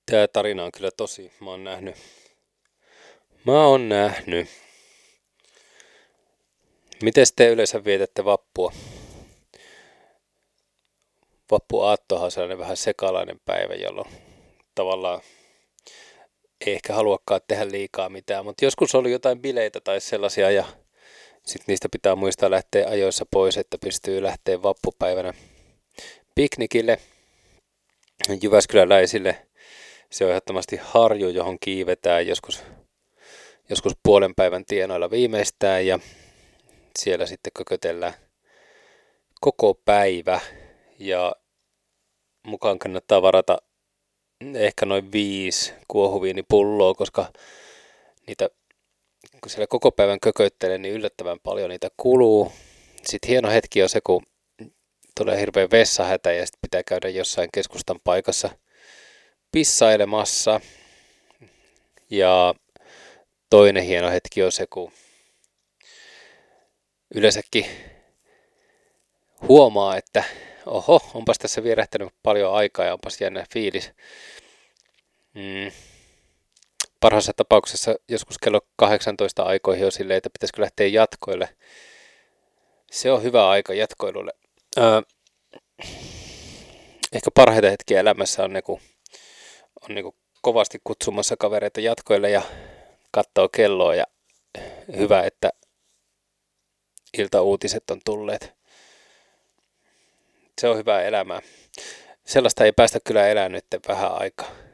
Tää tarina on kyllä tosi. Mä oon nähnyt. Miten te yleensä vietätte vappua? Vappuaattohan on sellainen vähän sekalainen päivä, jolloin tavallaan ei ehkä haluakaan tehdä liikaa mitään, mutta joskus oli jotain bileitä tai sellaisia ja sitten niistä pitää muistaa lähteä ajoissa pois, että pystyy lähteä vappupäivänä piknikille jyväskyläläisille. Se on ehdottomasti harju, johon kiivetään joskus puolen päivän tienoilla viimeistään ja siellä sitten kökötellään koko päivä ja mukaan kannattaa varata ehkä noin 5 kuohuviinipulloa, koska niitä, kun siellä koko päivän kököttelee, niin yllättävän paljon niitä kuluu. Sitten hieno hetki on se, kun tulee hirveä vessahätä ja sitten pitää käydä jossain keskustan paikassa pissailemassa. Ja toinen hieno hetki on se, kun yleensäkin huomaa, että oho, onpas tässä vierähtänyt paljon aikaa ja onpas jännä fiilis. Parhaassa tapauksessa joskus kello 18 aikoihin on silleen, että pitäisikö lähteä jatkoille. Se on hyvä aika jatkoilulle. Ehkä parhaita hetkiä elämässä on ne, kun on niin kuin kovasti kutsumassa kavereita jatkoille ja katsoo kelloa ja hyvä, että iltauutiset on tulleet. Se on hyvää elämää. Sellaista ei päästä kyllä elämään nyt vähän aikaa.